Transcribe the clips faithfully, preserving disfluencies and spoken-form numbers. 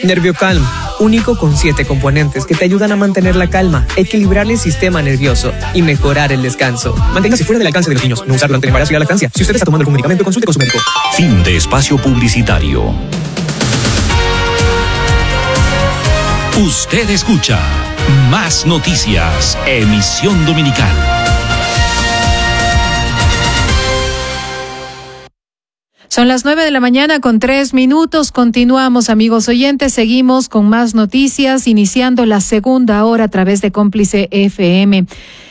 NervioCalm, único con siete componentes que te ayudan a mantener la calma, equilibrar el sistema nervioso y mejorar el descanso. Manténgase fuera del alcance de los niños. No usarlo ante el embarazo y la lactancia. Si usted está tomando algún medicamento, consulte con su médico. Fin de espacio publicitario. Usted escucha Más Noticias, emisión dominical. Son las nueve de la mañana con tres minutos. Continuamos, amigos oyentes. Seguimos con más noticias, iniciando la segunda hora a través de Cómplice F M.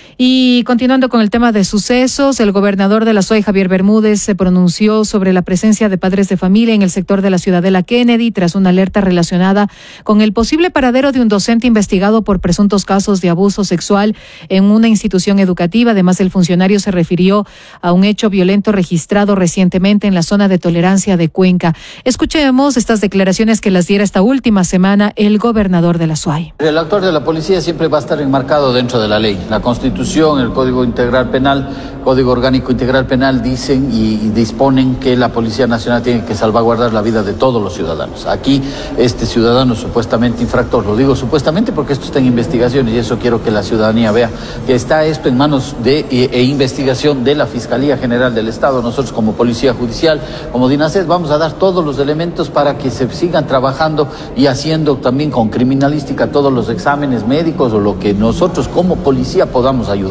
Y continuando con el tema de sucesos, el gobernador de la S O E, Javier Bermúdez, se pronunció sobre la presencia de padres de familia en el sector de la Ciudadela Kennedy tras una alerta relacionada con el posible paradero de un docente investigado por presuntos casos de abuso sexual en una institución educativa. Además, el funcionario se refirió a un hecho violento registrado recientemente en la zona de tolerancia de Cuenca. Escuchemos estas declaraciones que las diera esta última semana el gobernador de la S O A I. El actor de la policía siempre va a estar enmarcado dentro de la ley, la Constitución, el Código Integral Penal, Código Orgánico Integral Penal dicen y, y disponen que la Policía Nacional tiene que salvaguardar la vida de todos los ciudadanos. Aquí este ciudadano supuestamente infractor, lo digo supuestamente porque esto está en investigación y eso quiero que la ciudadanía vea, que está esto en manos de e, e investigación de la Fiscalía General del Estado. Nosotros como Policía Judicial, como DINASED, vamos a dar todos los elementos para que se sigan trabajando y haciendo también con criminalística todos los exámenes médicos o lo que nosotros como policía podamos ayudar.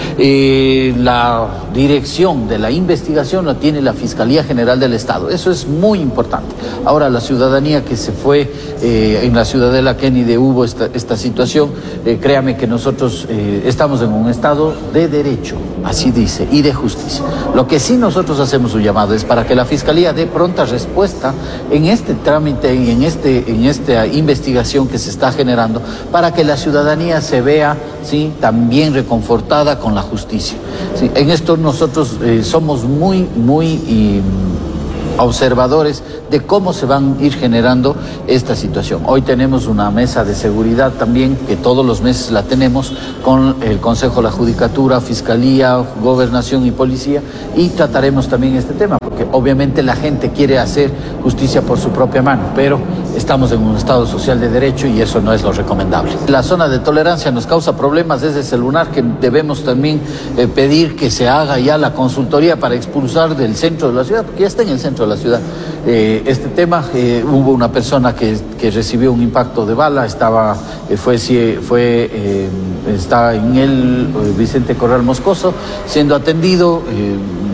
Eh, la dirección de la investigación la tiene la Fiscalía General del Estado. Eso es muy importante. Ahora, la ciudadanía que se fue eh, en la Ciudadela Kennedy hubo esta, esta situación, eh, créame que nosotros eh, estamos en un estado de derecho, así dice, y de justicia. Lo que sí nosotros hacemos un llamado es para que la Fiscalía dé pronta respuesta en este trámite y en, este, en esta investigación que se está generando, para que la ciudadanía se vea, sí, también reconfortada con la justicia. Sí, en esto nosotros eh, somos muy, muy y, observadores de cómo se van a ir generando esta situación. Hoy tenemos una mesa de seguridad también, que todos los meses la tenemos, con el Consejo de la Judicatura, Fiscalía, Gobernación y Policía, y trataremos también este tema, porque obviamente la gente quiere hacer justicia por su propia mano, pero estamos en un estado social de derecho y eso no es lo recomendable. La zona de tolerancia nos causa problemas desde ese lugar que debemos también eh, pedir que se haga ya la consultoría para expulsar del centro de la ciudad, porque ya está en el centro de la ciudad. Eh, este tema, eh, hubo una persona que, que recibió un impacto de bala, estaba, eh, fue, fue eh, está en el eh, Vicente Corral Moscoso, siendo atendido. Eh,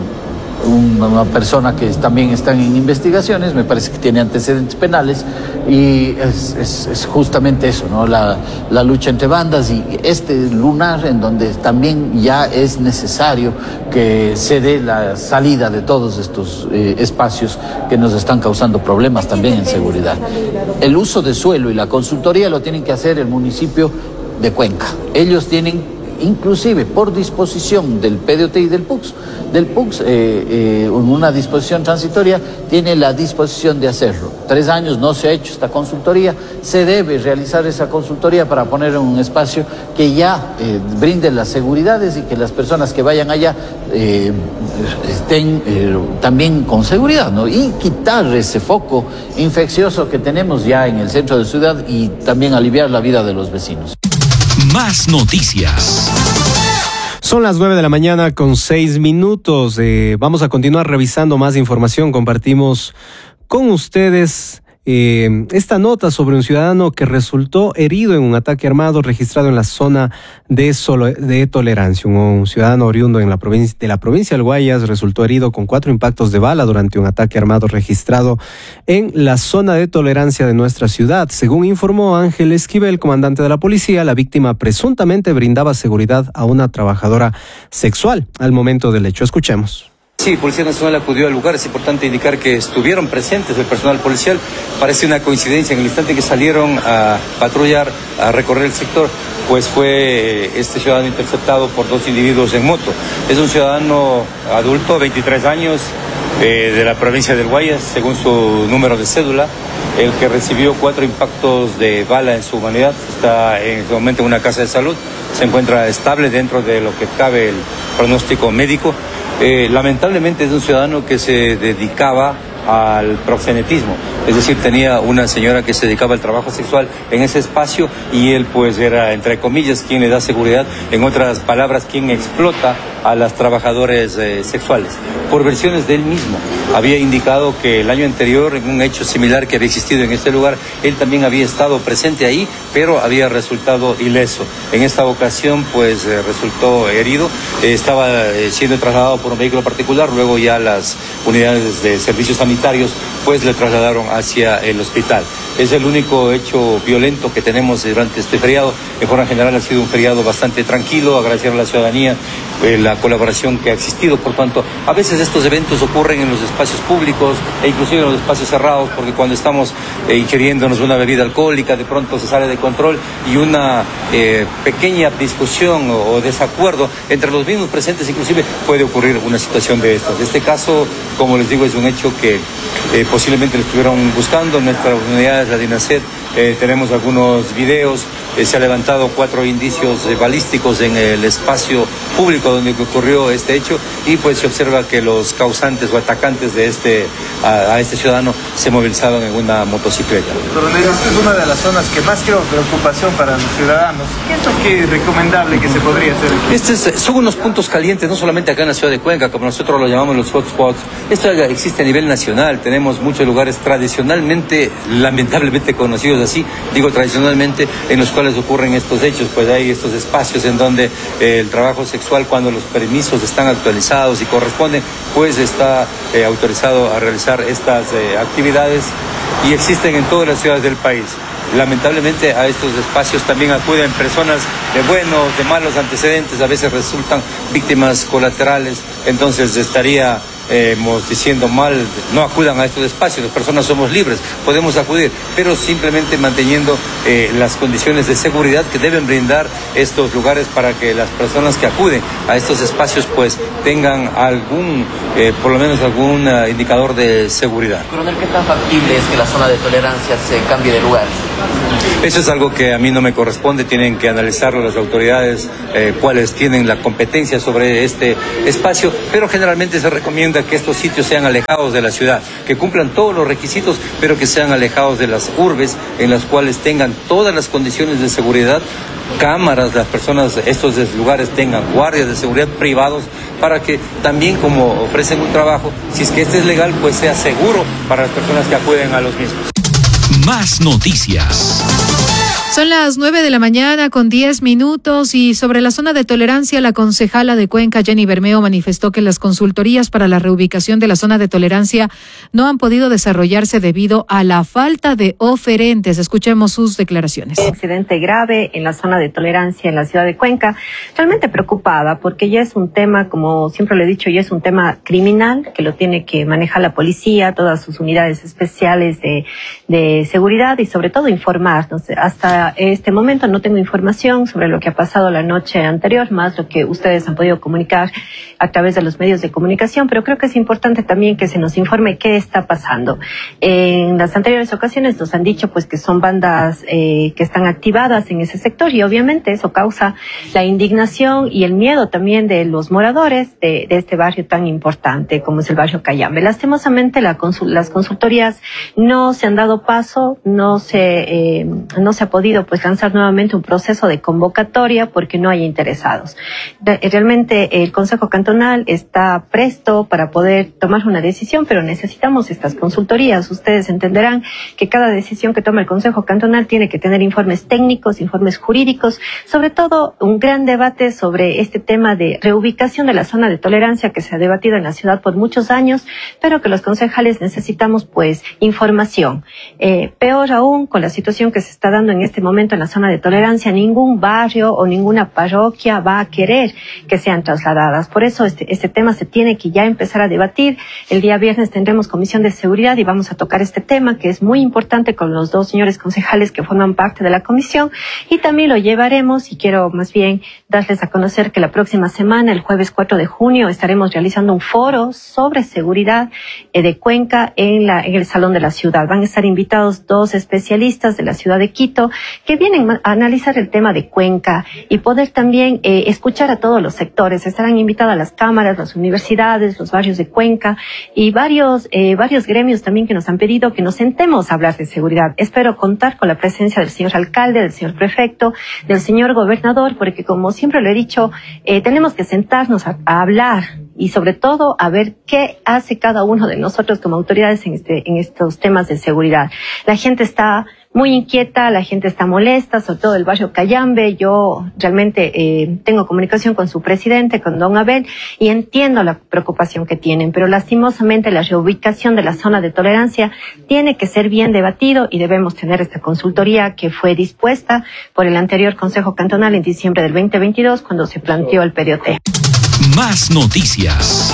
una persona que también están en investigaciones, me parece que tiene antecedentes penales, y es, es, es justamente eso, ¿no? La, la lucha entre bandas y este lunar en donde también ya es necesario que se dé la salida de todos estos eh, espacios que nos están causando problemas también en seguridad. El uso de suelo y la consultoría lo tienen que hacer el municipio de Cuenca. Ellos tienen, inclusive por disposición del P D O T y del P U C S, del P U C S, eh, eh, en una disposición transitoria, tiene la disposición de hacerlo. Tres años no se ha hecho esta consultoría, se debe realizar esa consultoría para poner en un espacio que ya eh, brinde las seguridades y que las personas que vayan allá eh, estén eh, también con seguridad, ¿no? Y quitar ese foco infeccioso que tenemos ya en el centro de la ciudad y también aliviar la vida de los vecinos. Más noticias. Son las nueve de la mañana con seis minutos. Eh, vamos a continuar revisando más información. Compartimos con ustedes eh, esta nota sobre un ciudadano que resultó herido en un ataque armado registrado en la zona de, Solo, de Tolerancia. Un, un ciudadano oriundo en la provincia, de la provincia del Guayas resultó herido con cuatro impactos de bala durante un ataque armado registrado en la zona de Tolerancia de nuestra ciudad. Según informó Ángel Esquivel, comandante de la policía, la víctima presuntamente brindaba seguridad a una trabajadora sexual al momento del hecho. Escuchemos. Sí, Policía Nacional acudió al lugar. Es importante indicar que estuvieron presentes el personal policial. Parece una coincidencia, en el instante que salieron a patrullar, a recorrer el sector, pues fue este ciudadano interceptado por dos individuos en moto. Es un ciudadano adulto, veintitrés años, eh, de la provincia del Guayas, según su número de cédula, el que recibió cuatro impactos de bala en su humanidad. Está en este momento en una casa de salud, se encuentra estable dentro de lo que cabe el pronóstico médico. Eh, lamentablemente es un ciudadano que se dedicaba al proxenetismo. Es decir, tenía una señora que se dedicaba al trabajo sexual en ese espacio y él pues era, entre comillas, quien le da seguridad, en otras palabras, quien explota a las trabajadoras eh, sexuales. Por versiones de él mismo, había indicado que el año anterior, en un hecho similar que había existido en este lugar, él también había estado presente ahí, pero había resultado ileso. En esta ocasión, pues, eh, resultó herido, eh, estaba eh, siendo trasladado por un vehículo particular, luego ya las unidades de servicios sanitarios, pues, le trasladaron hacia el hospital. Es el único hecho violento que tenemos durante este feriado. De forma general ha sido un feriado bastante tranquilo, agradecer a la ciudadanía eh, la colaboración que ha existido. Por tanto, a veces estos eventos ocurren en los espacios públicos e inclusive en los espacios cerrados, porque cuando estamos eh, ingiriéndonos una bebida alcohólica, de pronto se sale de control y una eh, pequeña discusión o, o desacuerdo entre los mismos presentes, inclusive puede ocurrir una situación de estas. Este caso, como les digo, es un hecho que eh, posiblemente lo estuvieron buscando en nuestras unidades, la DINASET. Eh, tenemos algunos videos, eh, se han levantado cuatro indicios eh, balísticos en el espacio público donde ocurrió este hecho y pues se observa que los causantes o atacantes de este a, a este ciudadano se movilizaron en una motocicleta. Coronel, esta es una de las zonas que más creo preocupación para los ciudadanos. ¿Qué es lo que es recomendable que se podría hacer? Estos son unos puntos calientes, no solamente acá en la ciudad de Cuenca, como nosotros lo llamamos los hotspots. Esto existe a nivel nacional. Tenemos muchos lugares tradicionalmente, lamentablemente conocidos así, digo tradicionalmente, en los cuales ocurren estos hechos. Pues hay estos espacios en donde eh, el trabajo sexual, cuando los permisos están actualizados y corresponden, pues está eh, autorizado a realizar estas eh, actividades y existen en todas las ciudades del país. Lamentablemente a estos espacios también acuden personas de buenos, de malos antecedentes, a veces resultan víctimas colaterales, entonces estaría Eh, diciendo mal, no acudan a estos espacios, las personas somos libres, podemos acudir, pero simplemente manteniendo eh, las condiciones de seguridad que deben brindar estos lugares para que las personas que acuden a estos espacios pues tengan algún, eh, por lo menos algún uh, indicador de seguridad. Coronel, ¿qué tan factible es que la zona de tolerancia se cambie de lugar? Eso es algo que a mí no me corresponde, tienen que analizarlo las autoridades, eh, cuáles tienen la competencia sobre este espacio, pero generalmente se recomienda que estos sitios sean alejados de la ciudad, que cumplan todos los requisitos, pero que sean alejados de las urbes, en las cuales tengan todas las condiciones de seguridad, cámaras, las personas, estos lugares tengan guardias de seguridad privados, para que también, como ofrecen un trabajo, si es que este es legal, pues sea seguro para las personas que acuden a los mismos. Más noticias. Son las nueve de la mañana con diez minutos y sobre la zona de tolerancia, la concejala de Cuenca, Jenny Bermeo, manifestó que las consultorías para la reubicación de la zona de tolerancia no han podido desarrollarse debido a la falta de oferentes. Escuchemos sus declaraciones. Un accidente grave en la zona de tolerancia en la ciudad de Cuenca. Realmente preocupada porque ya es un tema, como siempre lo he dicho, ya es un tema criminal que lo tiene que manejar la policía, todas sus unidades especiales de, de seguridad y sobre todo informar. Entonces, hasta este momento no tengo información sobre lo que ha pasado la noche anterior, más lo que ustedes han podido comunicar a través de los medios de comunicación, pero creo que es importante también que se nos informe qué está pasando. En las anteriores ocasiones nos han dicho pues que son bandas eh, que están activadas en ese sector y obviamente eso causa la indignación y el miedo también de los moradores de, de este barrio tan importante como es el barrio Cayambe. Lastimosamente la consul, las consultorías no se han dado paso, no se, eh, no se ha podido pues lanzar nuevamente un proceso de convocatoria porque no hay interesados. Realmente el Consejo Cantonal está presto para poder tomar una decisión, pero necesitamos estas consultorías. Ustedes entenderán que cada decisión que toma el Consejo Cantonal tiene que tener informes técnicos, informes jurídicos, sobre todo un gran debate sobre este tema de reubicación de la zona de tolerancia que se ha debatido en la ciudad por muchos años, pero que los concejales necesitamos pues información. Eh, peor aún, con la situación que se está dando en este momento en la zona de tolerancia, ningún barrio o ninguna parroquia va a querer que sean trasladadas. Por eso este, este tema se tiene que ya empezar a debatir. El día viernes tendremos comisión de seguridad y vamos a tocar este tema que es muy importante con los dos señores concejales que forman parte de la comisión y también lo llevaremos y quiero más bien darles a conocer que la próxima semana, el jueves cuatro de junio, estaremos realizando un foro sobre seguridad eh, de Cuenca en, la, en el Salón de la Ciudad. Van a estar invitados dos especialistas de la ciudad de Quito que vienen a analizar el tema de Cuenca y poder también eh, escuchar a todos los sectores. Estarán invitadas las cámaras, las universidades, los barrios de Cuenca y varios, eh, varios gremios también que nos han pedido que nos sentemos a hablar de seguridad. Espero contar con la presencia del señor alcalde, del señor prefecto, del señor gobernador, porque como siempre lo he dicho, eh, tenemos que sentarnos a, a hablar y sobre todo a ver qué hace cada uno de nosotros como autoridades en, este, en estos temas de seguridad. La gente está muy inquieta, la gente está molesta, sobre todo el barrio Cayambe. Yo realmente eh, tengo comunicación con su presidente, con don Abel, y entiendo la preocupación que tienen, pero lastimosamente la reubicación de la zona de tolerancia tiene que ser bien debatido y debemos tener esta consultoría que fue dispuesta por el anterior Consejo Cantonal en diciembre del veinte veintidós cuando se planteó el P D O T. Más noticias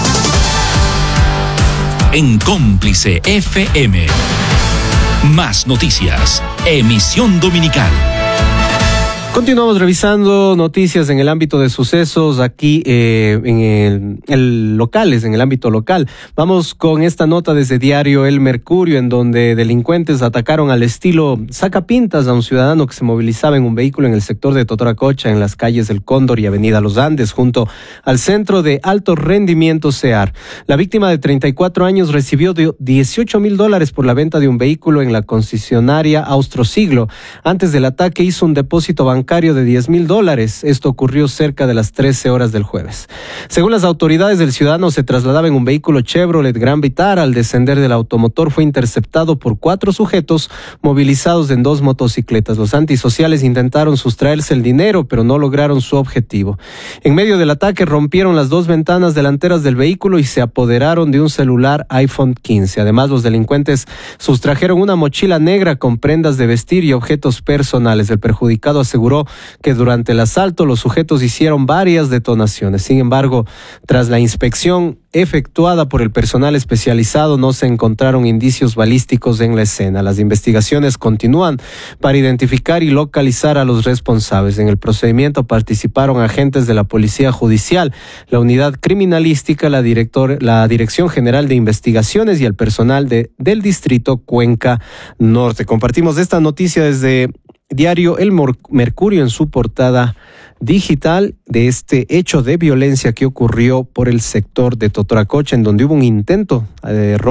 en Cómplice F M. Más noticias, emisión dominical. Continuamos revisando noticias en el ámbito de sucesos aquí eh, en el, el locales, en el ámbito local. Vamos con esta nota desde Diario El Mercurio, en donde delincuentes atacaron al estilo sacapintas a un ciudadano que se movilizaba en un vehículo en el sector de Totoracocha, en las calles del Cóndor y Avenida Los Andes, junto al Centro de Alto Rendimiento C E A R. La víctima de treinta y cuatro años recibió dieciocho mil dólares por la venta de un vehículo en la concesionaria Austrosiglo. Antes del ataque hizo un depósito bancario de diez mil dólares. Esto ocurrió cerca de las trece horas del jueves. Según las autoridades, el ciudadano se trasladaba en un vehículo Chevrolet Gran Vitara. Al descender del automotor fue interceptado por cuatro sujetos movilizados en dos motocicletas. Los antisociales intentaron sustraerse el dinero, pero no lograron su objetivo. En medio del ataque rompieron las dos ventanas delanteras del vehículo y se apoderaron de un celular iPhone quince. Además, los delincuentes sustrajeron una mochila negra con prendas de vestir y objetos personales. El perjudicado aseguró que durante el asalto los sujetos hicieron varias detonaciones. Sin embargo, tras la inspección efectuada por el personal especializado, no se encontraron indicios balísticos en la escena. Las investigaciones continúan para identificar y localizar a los responsables. En el procedimiento participaron agentes de la Policía Judicial, la Unidad Criminalística, la, director, la Dirección General de Investigaciones y el personal de, del Distrito Cuenca Norte. Compartimos esta noticia desde Diario El Mercurio en su portada digital de este hecho de violencia que ocurrió por el sector de Totoracocha, en donde hubo un intento de robo